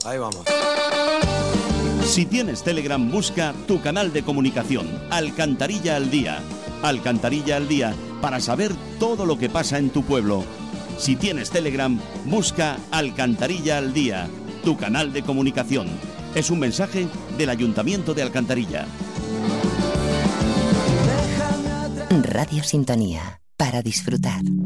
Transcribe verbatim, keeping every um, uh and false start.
Ahí vamos. Si tienes Telegram, busca tu canal de comunicación, Alcantarilla al Día. Alcantarilla al Día, para saber todo lo que pasa en tu pueblo. Si tienes Telegram, busca Alcantarilla al Día, tu canal de comunicación. Es un mensaje del Ayuntamiento de Alcantarilla. Radio Sintonía, para disfrutar.